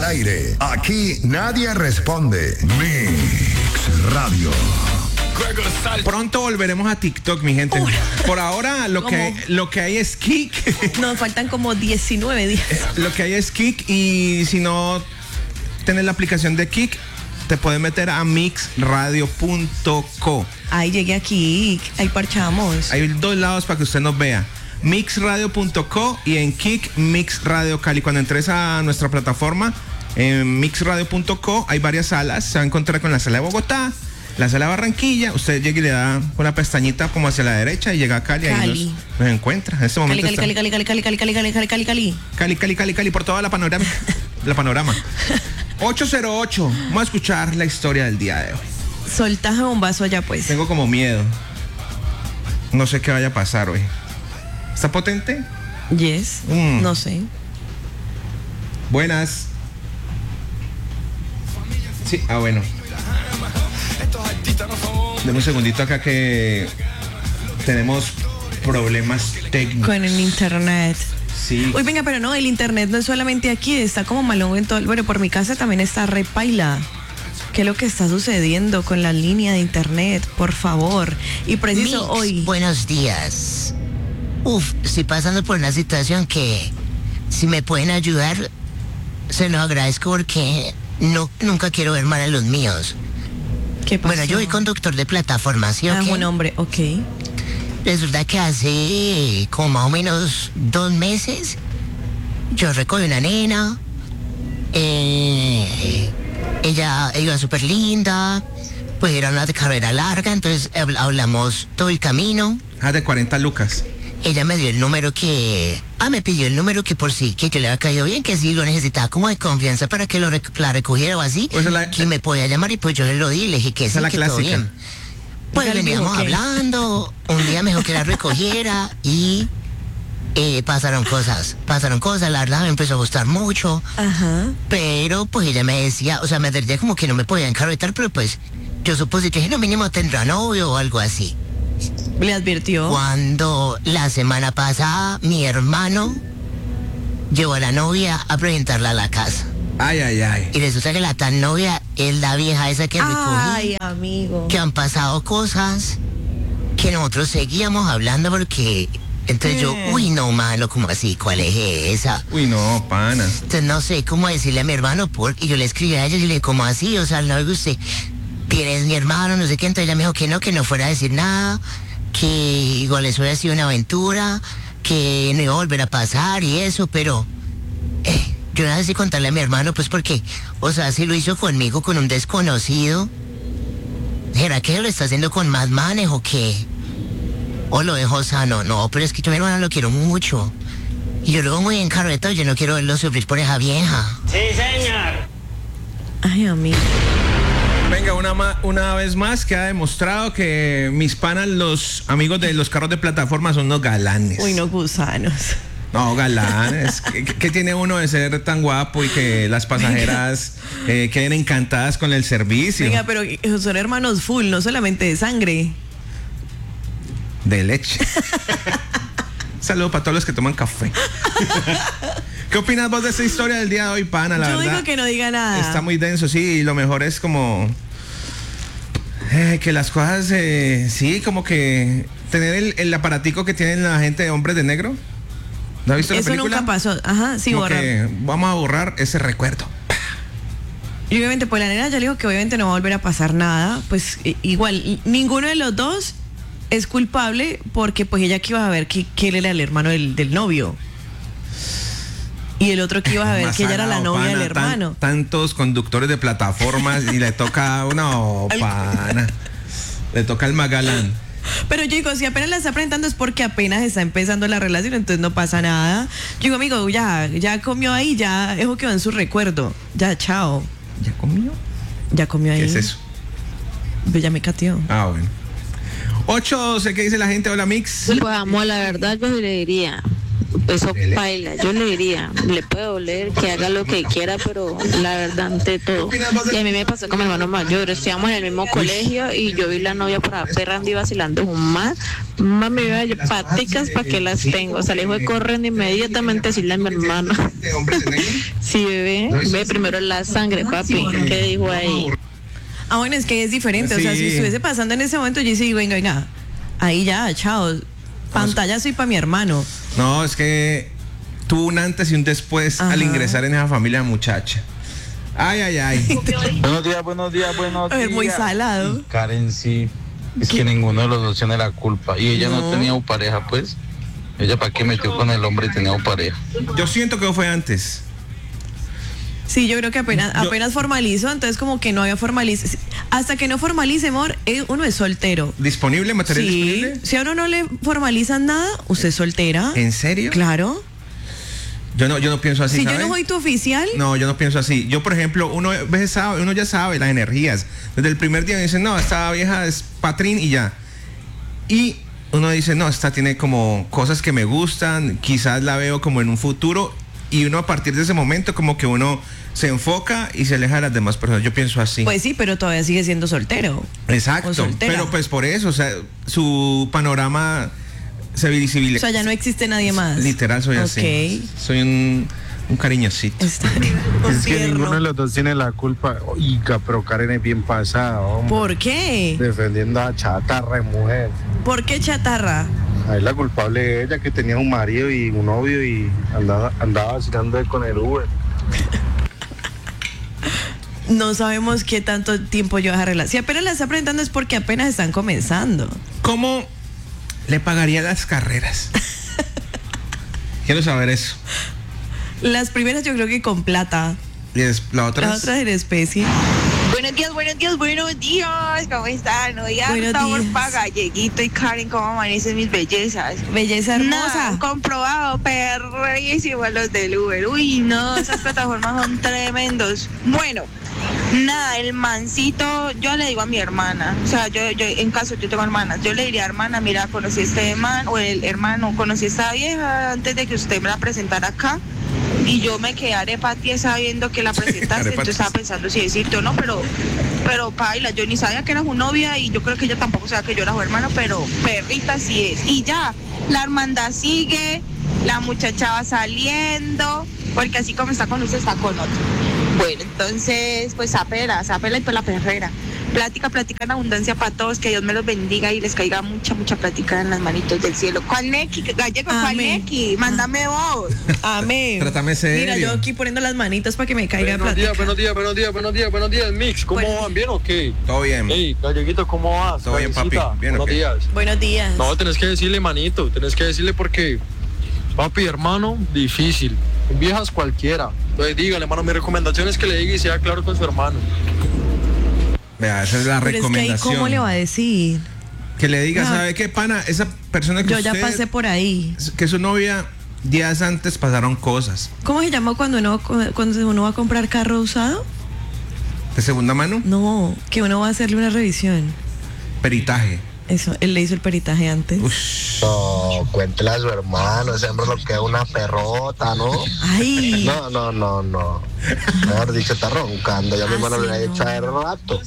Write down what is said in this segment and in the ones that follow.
aire. Aquí nadie responde. Mix Radio. Pronto volveremos a TikTok, mi gente. Por ahora lo que hay es Kik. Nos faltan como 19 días. Lo que hay es Kik, y si no tienes la aplicación de Kik, te puedes meter a mixradio.co. Ahí llegué aquí, ahí parchamos. Hay 2 lados para que usted nos vea. Mixradio.co y en Kik Mix Radio Cali. Cuando entres a nuestra plataforma en mixradio.co hay varias salas. Se va a encontrar con la sala de Bogotá, la sala de Barranquilla. Usted llega y le da con la pestañita como hacia la derecha y llega a Cali. Ahí nos encuentra. En este momento Cali, por toda la panorama. La panorama. 808. Vamos a escuchar la historia del día de hoy. Soltaje bombazo allá, pues. Tengo como miedo. No sé qué vaya a pasar hoy. ¿Está potente? Yes. No sé. Buenas. Sí, bueno. Deme un segundito acá que tenemos problemas técnicos. Con el internet. Sí. Uy, venga, pero no, el internet no es solamente aquí, está como malón en todo. Bueno, por mi casa también está repaila. ¿Qué es lo que está sucediendo con la línea de internet? Por favor. Y preciso Mix, hoy. Buenos días. Estoy pasando por una situación que, si me pueden ayudar, se los agradezco porque nunca quiero ver mal a los míos. ¿Qué pasó? Bueno, yo soy conductor de plataforma, ¿sí? Ah, ¿Okay? un hombre, ok. Resulta que hace como más o menos 2 meses yo recogí una nena. Ella iba súper linda, pues era una carrera larga, entonces hablamos todo el camino. De 40 lucas. Ella me dio el número me pidió el número que por sí, que le había caído bien, que sí lo necesitaba como de confianza para que la recogiera o así, pues que me podía llamar, y pues yo le di, le dije que sí, la que clásica. todo bien. Pues veníamos hablando, un día me dijo que la recogiera y pasaron cosas, la verdad me empezó a gustar mucho. Ajá. Pero pues ella me decía, o sea, me advertía como que no me podía encarretar, pero pues yo supuse que no, mínimo tendrá novio o algo así. Le advirtió. Cuando la semana pasada mi hermano llevó a la novia a presentarla a la casa. Ay. Y resulta que la tan novia es la vieja esa que recogí. Ay, amigo. Que han pasado cosas que nosotros seguíamos hablando porque... Entonces yo, no, mano, ¿cómo así? ¿Cuál es esa? Uy, no, pana. Entonces no sé cómo decirle a mi hermano, porque yo le escribí a ella y le dije, ¿cómo así? O sea, no me usted, tienes mi hermano, no sé qué. Entonces ella me dijo que no fuera a decir nada, que igual eso había sido una aventura, que no iba a volver a pasar y eso, pero yo no sé si contarle a mi hermano, pues porque, o sea, si lo hizo conmigo, con un desconocido, ¿será que lo está haciendo con más manejo o qué? ¿O lo dejo sano? No, pero es que yo a mi hermano lo quiero mucho. Y yo lo veo muy encarretado, yo no quiero verlo sufrir por esa vieja. Sí, señor. Ay, amigo. Venga, una vez más queda demostrado que mis panas, los amigos de los carros de plataforma, son unos galanes. Uy, no, gusanos. No, galanes. ¿Qué tiene uno de ser tan guapo y que las pasajeras queden encantadas con el servicio? Venga, pero son hermanos full, no solamente de sangre. De leche. Saludo para todos los que toman café. ¿Qué opinas vos de esta historia del día de hoy, pana? La Yo verdad, digo que no diga nada. está muy denso, sí, y lo mejor es como que las cosas, sí, como que tener el aparatico que tienen la gente de Hombres de Negro. ¿No has visto la película? Eso nunca pasó. Ajá, sí, Como borra. que vamos a borrar ese recuerdo. Y obviamente, pues la nena ya le dijo que obviamente no va a volver a pasar nada. Pues igual, ninguno de los dos es culpable, porque pues ella que iba a ver que él era el hermano del novio. Y el otro que iba a ver que ella era la novia del hermano. Tantos conductores de plataformas y le toca pana. Le toca al Magalán. Pero yo digo, si apenas la está presentando es porque apenas está empezando la relación, entonces no pasa nada. Yo digo, amigo, ya comió ahí, ya eso quedó en su recuerdo. Ya, chao. ¿Ya comió? Ya comió ahí. ¿Qué es eso? Pues ya me cateó. Bueno. 8:12, ¿qué dice la gente? Hola, Mix. Pues amor, la verdad yo le diría, eso paila, yo le diría, le puede doler que haga lo que quiera, pero la verdad ante todo. Y a mí me pasó con mi hermano mayor, estudiamos en el mismo colegio y yo vi la novia por ahí perrando y vacilando un más. Mami, vea, yo paticas para que las tengo. O sea, le fue corriendo inmediatamente a decirle a mi hermano. Sí, bebé, Ve primero la sangre, papi. ¿Qué dijo ahí? Ah, bueno, es que es diferente. O sea, si estuviese pasando en ese momento, yo sí digo, venga, ahí ya, chao. Pantalla soy para mi hermano. No, es que tuvo un antes y un después al ingresar en esa familia muchacha. Ay. Buenos días. Es muy salado. Y Karen sí, es que ninguno de los dos tiene la culpa. Y ella no tenía pareja, pues. Ella para qué metió con el hombre y tenía pareja. Yo siento que fue antes. Sí, yo creo que apenas formalizó, entonces como que no había formalizado. Hasta que no formalice, amor, uno es soltero. ¿Disponible? ¿Material disponible? Si a uno no le formalizan nada, usted es soltera. ¿En serio? Claro. Yo no pienso así, Si ¿sabes? yo no soy tu oficial. No, yo no pienso así. Yo, por ejemplo, uno ya sabe las energías. Desde el primer día me dicen, no, esta vieja es patrín y ya. Y uno dice, no, esta tiene como cosas que me gustan, quizás la veo como en un futuro. Y uno a partir de ese momento como que uno se enfoca y se aleja de las demás personas. Yo pienso así. Pues sí, pero todavía sigue siendo soltero. Exacto. O soltera. Pero pues por eso, o sea, su panorama se visibiliza. O sea, ya no existe nadie más. Literal, soy así. Soy un cariñosito. Es que ninguno de los dos tiene la culpa. Oiga, pero Karen es bien pasada, hombre. ¿Por qué? Defendiendo a chatarra de mujer. ¿Por qué chatarra? Ahí la culpable es ella, que tenía un marido y un novio y andaba vacilando con el Uber. No sabemos qué tanto tiempo lleva esa relación. Si apenas la está presentando es porque apenas están comenzando. ¿Cómo le pagaría las carreras? Quiero saber eso. Las primeras yo creo que con plata. ¿Y la otra? Las otras en especie. Buenos días, ¿cómo están? Hoy Buenos estamos días. para Galleguito y Karen, ¿cómo amanecen mis bellezas? Belleza hermosa. Nada, comprobado, perrísimos los del Uber. Uy, no, esas plataformas son tremendos. Bueno, nada, el mancito, yo le digo a mi hermana, o sea, yo en caso yo tengo hermanas, yo le diría, hermana, mira, conocí a este man, o el hermano, conocí a esta vieja antes de que usted me la presentara acá. Y yo me quedé arepatia sabiendo que la presentaste, entonces estaba pensando si decirte o no, pero paila, yo ni sabía que era su novia y yo creo que ella tampoco sabía que yo era su hermano, pero perrita sí es. Y ya, la hermandad sigue, la muchacha va saliendo, porque así como está con usted, está con otro. Bueno, entonces, pues sapela y pues la perrera. Plática en abundancia para todos, que Dios me los bendiga y les caiga mucha plática en las manitos del cielo. ¿Cuál Neki? Gallego, ¿cuál Neki? Mándame vos. Amén. Trátame serio. Mira, yo aquí poniendo las manitas para que me caiga plática. Buenos días, Mix. ¿Cómo Buenos van? ¿Bien o qué? Todo bien. Hey, Galleguito, ¿cómo vas? Todo bien, papi. Karencita, Bien, buenos ok. días. Buenos días. No, tenés que decirle, manito, porque, papi, hermano, difícil. Viejas cualquiera. Entonces dígale, hermano, mi recomendación es que le diga y sea claro con su hermano. Vea, esa es la Pero es que ahí, recomendación. ¿cómo le va a decir? Que le diga, No. ¿sabe qué, pana? Esa persona que Yo usted... ya pasé por ahí. Que su novia, días antes pasaron cosas. ¿Cómo se llama cuando uno va a comprar carro usado? ¿De segunda mano? No, que uno va a hacerle una revisión. Peritaje. Eso, él le hizo el peritaje antes. Ush. No, cuéntele a su hermano, ese hombre lo que es una perrota, ¿no? Ay. No. Mejor dicho, está roncando, ya mi hermano sí, le ha no. hecho hace rato.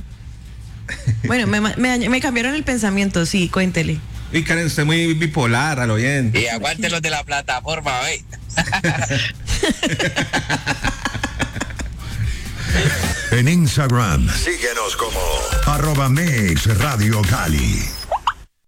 Bueno, me cambiaron el pensamiento, sí, cuéntele. Y Karen, usted es muy bipolar, a lo bien. Y aguante los de la plataforma, ¿ve? En Instagram, síguenos como @MixRadioCali.